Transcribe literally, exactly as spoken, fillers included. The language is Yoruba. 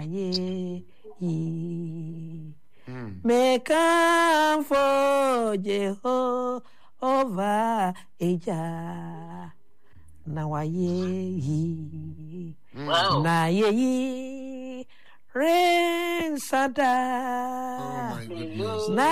waye yi. Make come for Jehovah Eja na waye yi. Na ye yi. Rain Santa. Oh my goodness. Na